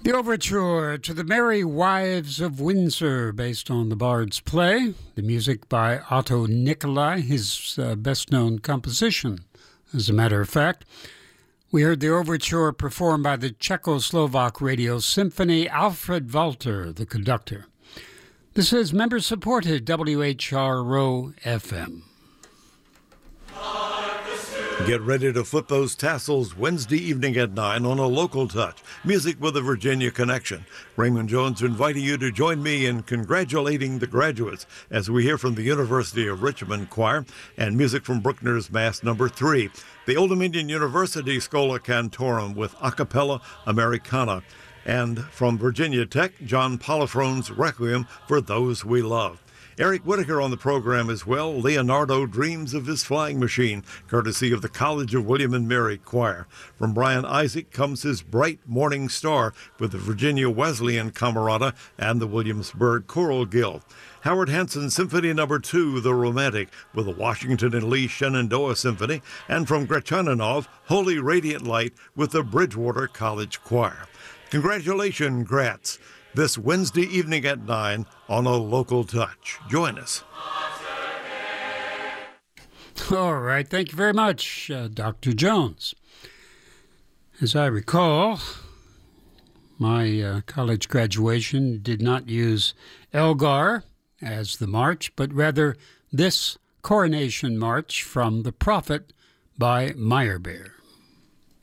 The overture to The Merry Wives of Windsor, based on the Bard's play. The music by Otto Nicolai, his best-known composition, as a matter of fact. We heard the overture performed by the Czechoslovak Radio Symphony, Alfred Walter, the conductor. This is member-supported WHRO FM. Get ready to flip those tassels Wednesday evening at 9 on A Local Touch, music with a Virginia connection. Raymond Jones inviting you to join me in congratulating the graduates as we hear from the University of Richmond Choir and music from Bruckner's Mass No. 3. The Old Dominion University Schola Cantorum with A Cappella Americana. And from Virginia Tech, John Polifrone's Requiem for Those We Love. Eric Whitaker on the program as well. Leonardo dreams of his flying machine, courtesy of the College of William and Mary Choir. From Brian Isaac comes his Bright Morning Star with the Virginia Wesleyan Camerata and the Williamsburg Choral Guild. Howard Hanson Symphony No. 2, The Romantic, with the Washington and Lee Shenandoah Symphony. And from Gretchaninov, Holy Radiant Light with the Bridgewater College Choir. Congratulations, Grats. This Wednesday evening at 9 on A Local Touch. Join us. All right. Thank you very much, Dr. Jones. As I recall, my college graduation did not use Elgar as the march, but rather this coronation march from The Prophet by Meyerbeer.